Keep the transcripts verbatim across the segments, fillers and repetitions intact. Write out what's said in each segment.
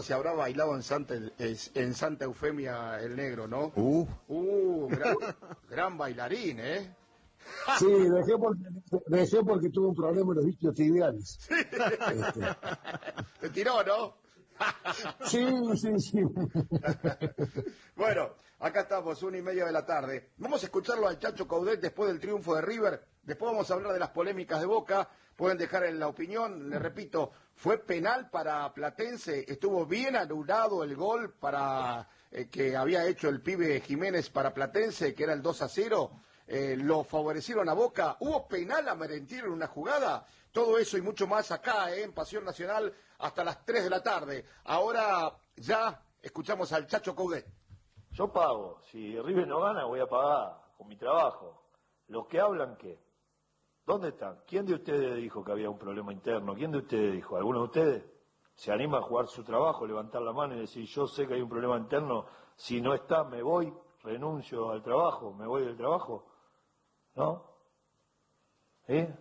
Se habrá bailado en Santa, en Santa Eufemia el negro, ¿no? Uh, uh gran, gran bailarín, ¿eh? Sí, dejé porque, dejé porque tuve un problema en los discos tibiales. Sí. Este. Te tiró, ¿no? Sí, sí, sí. Bueno, acá estamos, una y media de la tarde. Vamos a escucharlo al Chacho Coudet después del triunfo de River. Después vamos a hablar de las polémicas de Boca. Pueden dejar en la opinión. Les repito, fue penal para Platense. Estuvo bien anulado el gol para eh, que había hecho el pibe Jiménez para Platense, que era el dos a cero. Eh, lo favorecieron a Boca. ¿Hubo penal a Merentiel en una jugada? Todo eso y mucho más acá, eh, en Pasión Nacional, hasta las tres de la tarde. Ahora ya escuchamos al Chacho Coudet. Yo pago. Si River no gana, voy a pagar con mi trabajo. Los que hablan, ¿qué? ¿Dónde están? ¿Quién de ustedes dijo que había un problema interno? ¿Quién de ustedes dijo? ¿Alguno de ustedes se anima a jugar su trabajo, levantar la mano y decir, yo sé que hay un problema interno, si no está, me voy, renuncio al trabajo, me voy del trabajo? ¿No? ¿Eh?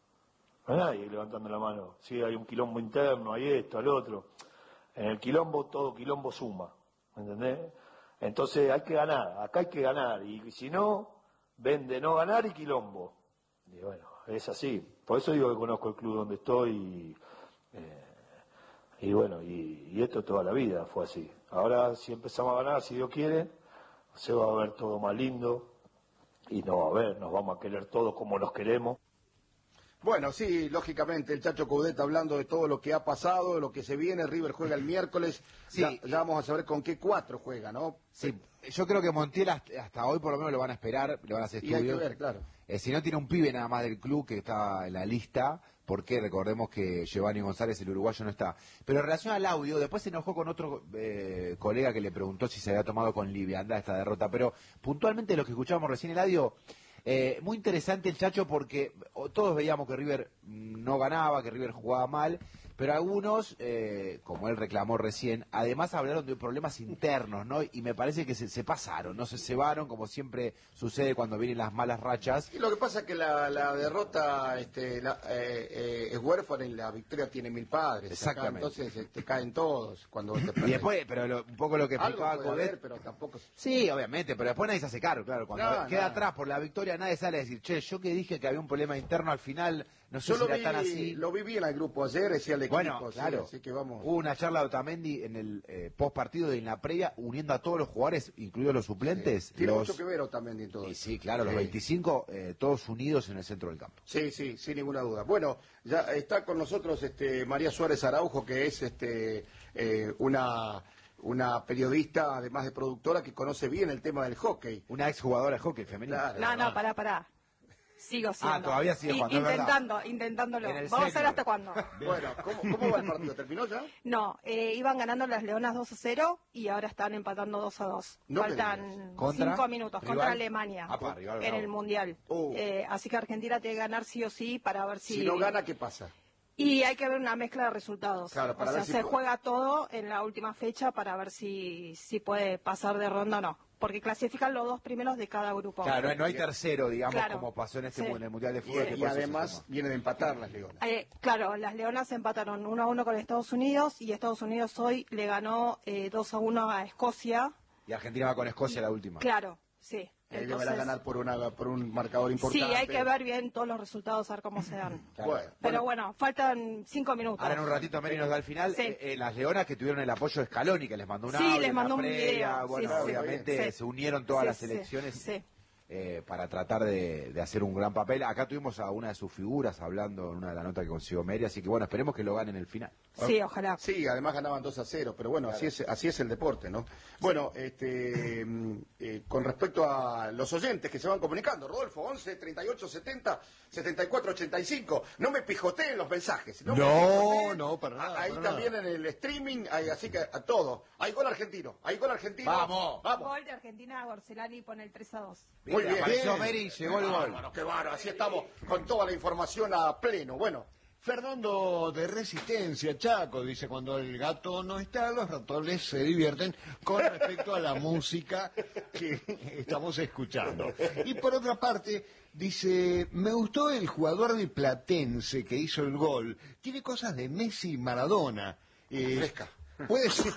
No hay nadie levantando la mano. Sí, hay un quilombo interno, hay esto, al otro. En el quilombo, todo quilombo suma. ¿Me entendés? Entonces hay que ganar, acá hay que ganar. Y si no, vende no ganar y quilombo. Y bueno, es así. Por eso digo que conozco el club donde estoy y, eh, y bueno, y, y esto toda la vida fue así. Ahora si empezamos a ganar, si Dios quiere, se va a ver todo más lindo y no va a ver, nos vamos a querer todos como nos queremos. Bueno, sí, lógicamente, el Chacho Coudet hablando de todo lo que ha pasado, de lo que se viene. River juega el miércoles, sí. ya, ya vamos a saber con qué cuatro juega, ¿no? Sí, yo creo que Montiel hasta, hasta hoy por lo menos lo van a esperar, le van a hacer estudios. Y hay que ver, claro. Eh, si no tiene un pibe nada más del club que está en la lista, porque recordemos que Giovanni González, el uruguayo, no está. Pero en relación al audio, después se enojó con otro eh, colega que le preguntó si se había tomado con liviandad esta derrota, pero puntualmente lo que escuchábamos recién el audio... Eh, muy interesante el Chacho porque todos veíamos que River no ganaba, que River jugaba mal, pero algunos, eh, como él reclamó recién, además hablaron de problemas internos, ¿no? Y me parece que se, se pasaron, no se cebaron, como siempre sucede cuando vienen las malas rachas. Y lo que pasa es que la, la derrota este, la, eh, eh, es huérfana y la victoria tiene mil padres. Exactamente. Acá, entonces te caen todos cuando te Y después, pero lo, un poco lo que explicaba Algo puede Coudet, haber, pero tampoco... Sí, obviamente, pero después nadie se hace cargo, claro. Cuando no, queda no. atrás por la victoria, nadie sale a decir, che, yo que dije que había un problema interno al final, no sé Yo si lo era vi, tan así. lo vi bien al grupo ayer, decía el equipo. Bueno, claro. Sí, así que vamos. Hubo una charla de Otamendi en el eh, post partido y en la previa, uniendo a todos los jugadores, incluidos los suplentes. Sí. Tiene los... mucho que ver Otamendi en todo. Sí, sí, claro, sí. los veinticinco, eh, todos unidos en el centro del campo. Sí, sí, sin ninguna duda. Bueno, ya está con nosotros este María Suárez Araujo, que es este eh, una... una periodista, además de productora, que conoce bien el tema del hockey. Una exjugadora de hockey femenino. Claro, no, no, pará, pará. Sigo siendo. Ah, todavía sigue jugando, I Intentando, intentándolo. Vamos a ver hasta cuándo. Bueno, ¿cómo, ¿cómo va el partido? ¿Terminó ya? No, eh, iban ganando las Leonas dos a cero y ahora están empatando dos a dos. No Faltan ¿Contra? cinco minutos ¿Rival? contra Alemania Apa, rival en bravo. el Mundial. Uh. Eh, así que Argentina tiene que ganar sí o sí para ver si... Si no gana, ¿qué pasa? Y hay que ver una mezcla de resultados. Claro, para o sea, ver si se puede. juega todo en la última fecha para ver si, si puede pasar de ronda o no. Porque clasifican los dos primeros de cada grupo. Claro, no hay tercero, digamos, Claro. como pasó en este Sí. en el Mundial de Y, Fútbol. que y por eso se además suma. viene de empatar las Leonas. Eh, claro, las Leonas empataron uno a uno con Estados Unidos y Estados Unidos hoy le ganó eh, dos a uno a Escocia. Y Argentina va con Escocia la última. Claro, sí. Ahí le van a ganar por, una, por un marcador Sí, importante. hay que ver bien todos los resultados, a ver cómo se dan. Claro. Bueno, Pero bueno, faltan cinco minutos. Ahora en un ratito Mary nos da el final. Sí. Eh, eh, las Leonas que tuvieron el apoyo de Scaloni, que les mandó un Sí, audio les en mandó la un previa. video. Bueno, Sí, sí, obviamente sí. se unieron todas Sí, las sí, elecciones sí. eh, para tratar de, de hacer un gran papel. Acá tuvimos a una de sus figuras hablando en una de las notas que consiguió Mary, así que bueno, esperemos que lo ganen en el final. Sí, ojalá. Sí, además ganaban dos a cero, pero bueno, así es así es el deporte, ¿no? Bueno, este eh, con respecto a los oyentes que se van comunicando, Rodolfo, once, treinta y ocho, setenta, setenta y cuatro, ochenta y cinco, no me pijoteen los mensajes. No, No, me pijoteen. no, para nada, Ahí para también nada. en el streaming, hay, así que a todo. Hay gol argentino, hay gol argentino. ¡Vamos! ¡Vamos! Gol de Argentina, Gorcelani pone el tres a dos. Muy bien. Apareció Bien. Mary y llegó el Qué gol. bárbaro, qué bárbaro, así estamos con toda la información a pleno. Bueno, Fernando de Resistencia, Chaco, dice, cuando el gato no está, los ratones se divierten con respecto a la música que estamos escuchando. Y por otra parte, dice, me gustó el jugador de Platense que hizo el gol. Tiene cosas de Messi y Maradona. Eh, fresca. Puede ser,